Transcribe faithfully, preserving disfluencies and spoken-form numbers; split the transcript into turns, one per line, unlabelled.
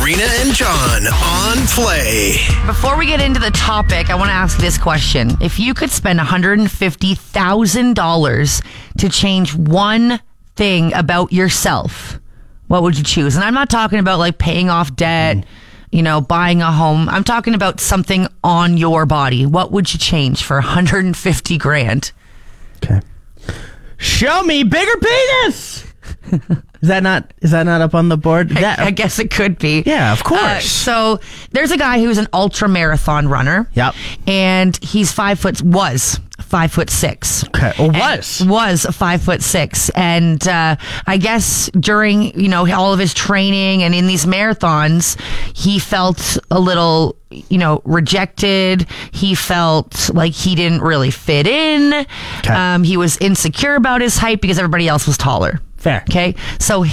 Karina and John on Play.
Before we get into the topic, I want to ask this question. If you could spend one hundred fifty thousand dollars to change one thing about yourself, what would you choose? And I'm not talking about like paying off debt, mm. you know, buying a home. I'm talking about something on your body. What would you change for one hundred fifty grand?
Okay. Show me bigger penis. Is that not is that not up on the board? That,
I, I guess it could be.
Yeah, of course.
Uh, so there's a guy who's an ultra marathon runner.
Yep.
And he's five foot was five foot six.
Okay. Or was
and was five foot six, and uh, I guess during you know all of his training and in these marathons, he felt a little you know rejected. He felt like he didn't really fit in.
Okay.
Um, he was insecure about his height because everybody else was taller.
Fair.
Okay. So